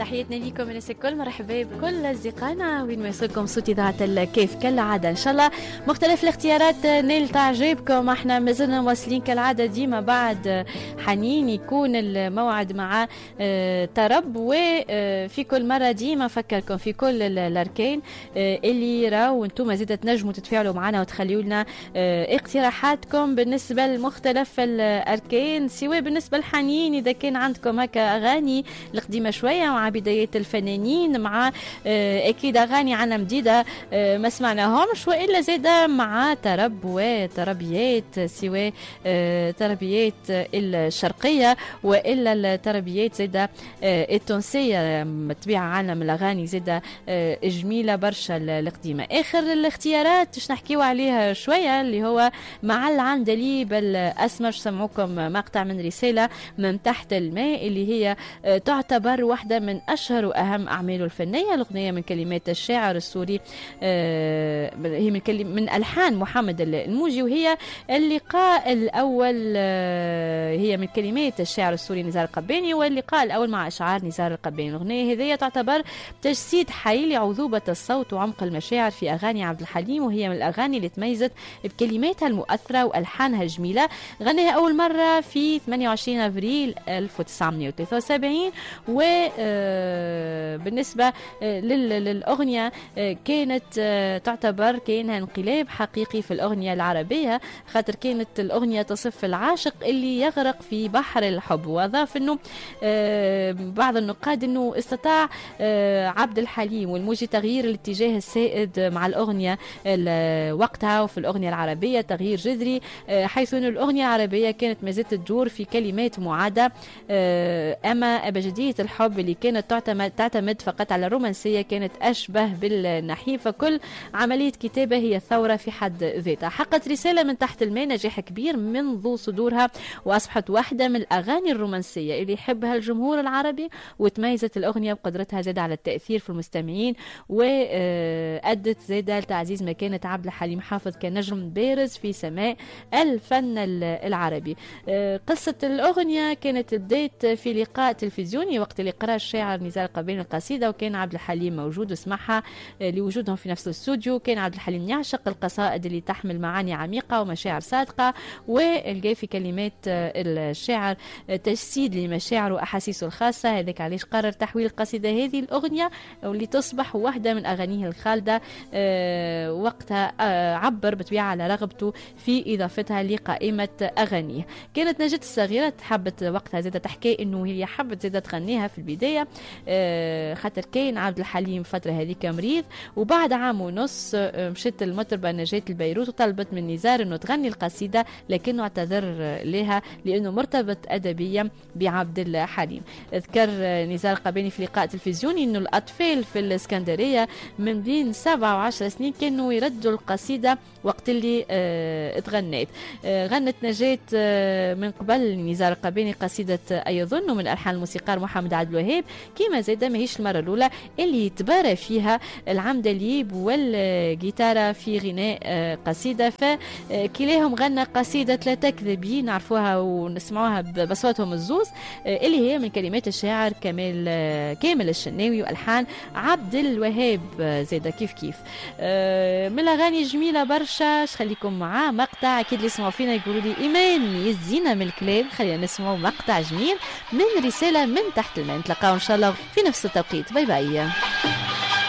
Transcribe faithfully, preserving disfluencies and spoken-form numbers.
تحياتنا ليكم الناس الكل، مرحبا بكل اصدقائنا وين ما يوصلكم صوت اذاعه الكيف كالعاده. ان شاء الله مختلف الاختيارات نيل تعجبكم. احنا مازلنا مواصلين كالعاده ديما بعد حنين يكون الموعد مع ترب، وفي كل مره ديما فكركم في كل الاركان اللي راو انتم زيد تنجموا تتفاعلوا معنا وتخليوا لنا اقتراحاتكم بالنسبه لمختلف الاركان، سواء بالنسبه للحنين اذا كان عندكم هكا اغاني القديمه شويه مع بدايات الفنانين، مع اكيد اغاني عنا جديده ما سمعناهمش، والا زاده مع ترب وتربيات، سواء تربيات الشرقيه والا التربيات زاده التونسيه، متبيعه عنا من الاغاني زاده جميله برشا القديمه. اخر الاختيارات باش نحكيو عليها شويه اللي هو مع العندليب الاسمر. سمعوكم مقطع من رساله من تحت الماء اللي هي تعتبر واحدة من أشهر وأهم أعماله الفنية. الأغنية من كلمات الشاعر السوري، هي من, كلم من ألحان محمد الموجي، وهي اللقاء الأول، هي من كلمات الشاعر السوري نزار القباني، واللقاء الأول مع أشعار نزار القباني. الأغنية هذه تعتبر تجسيد حي لعذوبة الصوت وعمق المشاعر في أغاني عبد الحليم، وهي من الأغاني اللي تميزت بكلماتها المؤثرة وألحانها الجميلة. غناها أول مرة في ثمانية وعشرين أبريل ألف وتسعمائة وثلاثة وسبعين، وبالنسبة للأغنية كانت تعتبر كأنها انقلاب حقيقي في الأغنية العربية، خاطر كانت الأغنية تصف العاشق اللي يغرق في بحر الحب. وأضاف أنه بعض النقاد أنه استطاع عبد الحليم والموجي تغيير الاتجاه السائد مع الأغنية وقتها وفي الأغنية العربية تغيير جذري، حيث أن الأغنية العربية كانت ما زالت تدور في كلمات معادة، أما أبجدية الحب اللي كانت تعتمد, تعتمد فقط على الرومانسية كانت أشبه بالنحيف. فكل عملية كتابة هي ثورة في حد ذاتها. حققت رسالة من تحت الماء نجاح كبير منذ صدورها، وأصبحت واحدة من الأغاني الرومانسية اللي يحبها الجمهور العربي، وتميزت الأغنية بقدرتها زادة على التأثير في المستمعين، وأدت زادة لتعزيز مكانة عبد الحليم حافظ كنجم بارز في سماء الفن العربي. قصة الأغنية كانت بداية في لقاء تلفزيوني وقت اللي قرأ الشاعر نزار القباني القصيدة، وكان عبد الحليم موجود وسمعها لوجودهم في نفس الاستوديو. كان عبد الحليم يعشق القصائد اللي تحمل معاني عميقة ومشاعر صادقة، ولقى في كلمات الشاعر تجسيد لمشاعره وأحاسيسه الخاصة. هذاك علاش قرر تحويل القصيدة هذه الأغنية واللي تصبح واحدة من أغانيه الخالدة. وقتها عبر بطبيعة على رغبته في إضافتها لقائمة أغانيه. كانت نجاة الصغيرة حبت وقتها زادة تحكي انه هي حبت زادة تغنيها في البداية، آه خاطر كاين عبد الحليم فترة هذيك مريض، وبعد عام ونص آه مشيت المطربة نجاة البيروت وطلبت من نزار انه تغني القصيدة، لكنه اعتذر لها لانه مرتبط ادبيا بعبد الحليم. ذكر نزار القباني في لقاء تلفزيوني انه الاطفال في الاسكندرية من بين سبعة وعشر سنين كانوا يردوا القصيدة وقت اللي آه تغنيت. آه غنت نجاة آه من قبل نزار القباني قصيدة أيظن من ألحان الموسيقار محمد عبد الوهاب، كما زاد ماهيش المرة الأولى اللي يتبارى فيها العمدليب والجيتارة في غناء قصيدة. فكلاهم غنى قصيدة لا تكذبي نعرفوها ونسمعوها بصوتهم الزوز، اللي هي من كلمات الشاعر كمال كامل الشناوي وألحان عبد الوهاب زاد كيف كيف. من الأغاني جميلة برشا، خليكم معاه مقطع أكيد اللي يسمعوا فينا يقولوا لي إيمان يزينا من الكلام، خلينا نسمعوا مقطع جميل من رسالة من تحت الماء. نتلقاو إن شاء الله في نفس التوقيت. باي باي.